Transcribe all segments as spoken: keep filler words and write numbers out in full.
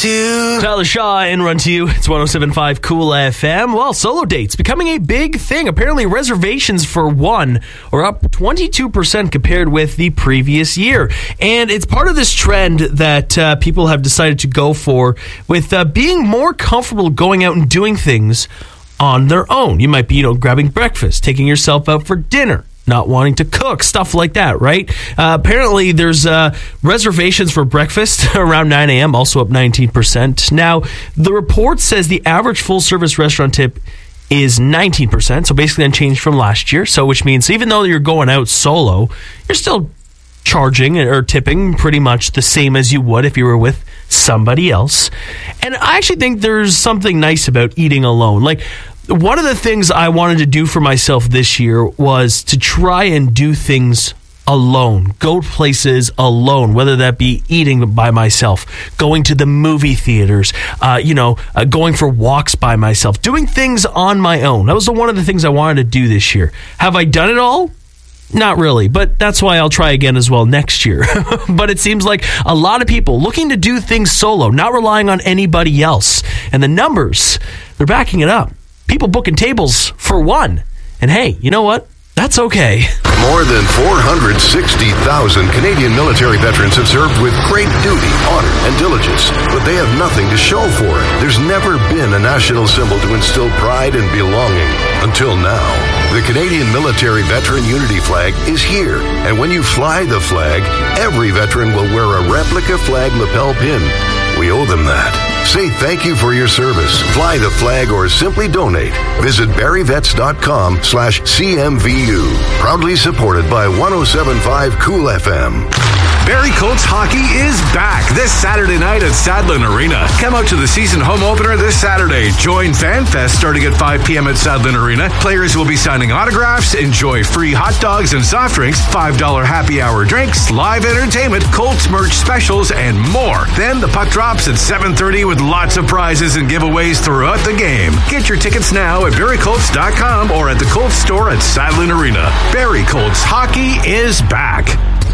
two. Tyler Shaw in Run to You. It's one oh seven point five Cool F M. Well, solo dates becoming a big thing. Apparently, reservations for one are up twenty-two percent compared with the previous year. And it's part of this trend that uh, people have decided to go for with uh, being more comfortable going out and doing things on their own. You might be, you know, grabbing breakfast, taking yourself out for dinner, not wanting to cook, stuff like that, right? Uh, apparently, there's uh, reservations for breakfast around nine a.m., also up nineteen percent. Now, the report says the average full-service restaurant tip is nineteen percent, so basically unchanged from last year. So, which means even though you're going out solo, you're still charging or tipping pretty much the same as you would if you were with somebody else. And I actually think there's something nice about eating alone. Like, one of the things I wanted to do for myself this year was to try and do things alone, go places alone, whether that be eating by myself, going to the movie theaters, uh, you know, uh, going for walks by myself, doing things on my own. That was the, one of the things I wanted to do this year. Have I done it all? Not really, but that's why I'll try again as well next year. But it seems like a lot of people looking to do things solo, not relying on anybody else. And the numbers, they're backing it up. People booking tables for one. And hey, you know what? That's okay. More than four hundred sixty thousand Canadian military veterans have served with great duty, honor, and diligence, but they have nothing to show for it. There's never been a national symbol to instill pride and belonging. Until now, the Canadian Military Veteran Unity Flag is here, and when you fly the flag, every veteran will wear a replica flag lapel pin. We owe them that. Say thank you for your service. Fly the flag or simply donate. Visit barryvets.com slash CMVU. Proudly supported by one oh seven point five Cool F M. Barrie Colts hockey is back this Saturday night at Sadlin Arena. Come out to the season home opener this Saturday. Join FanFest starting at five p.m. at Sadlin Arena. Players will be signing autographs, enjoy free hot dogs and soft drinks, five dollars happy hour drinks, live entertainment, Colts merch specials, and more. Then the puck drops at seven thirty with lots of prizes and giveaways throughout the game. Get your tickets now at barrie colts dot com or at the Colts store at Sadlin Arena. Barrie Colts hockey is back.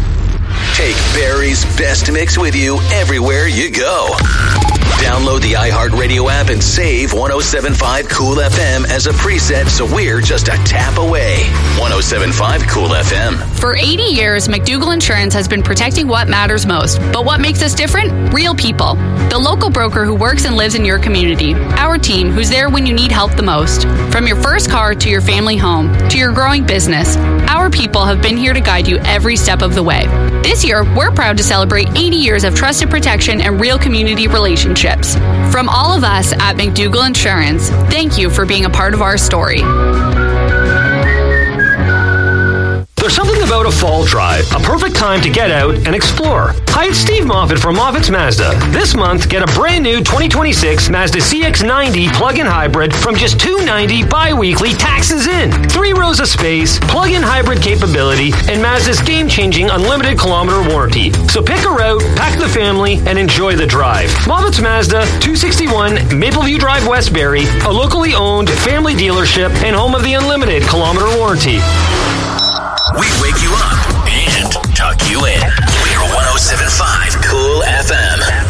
Take Barry's best mix with you everywhere you go. Download the iHeartRadio app and save one oh seven point five Cool F M as a preset so we're just a tap away. one oh seven point five Cool F M. For eighty years, McDougall Insurance has been protecting what matters most. But what makes us different? Real people. The local broker who works and lives in your community. Our team who's there when you need help the most. From your first car to your family home to your growing business, our people have been here to guide you every step of the way. This year, we're proud to celebrate eighty years of trusted protection and real community relationships. From all of us at McDougall Insurance, thank you for being a part of our story. There's something about a fall drive, a perfect time to get out and explore. Hi, it's Steve Moffitt from Moffitt's Mazda. This month, get a brand new twenty twenty-six Mazda C X ninety plug-in hybrid from just two hundred ninety dollars bi-weekly, taxes in. Three rows of space, plug-in hybrid capability, and Mazda's game-changing unlimited kilometer warranty. So pick a route, pack the family, and enjoy the drive. Moffitt's Mazda, two sixty-one Mapleview Drive, Westbury, a locally owned family dealership and home of the unlimited kilometer warranty. We wake you up and tuck you in. We're one oh seven point five Cool F M.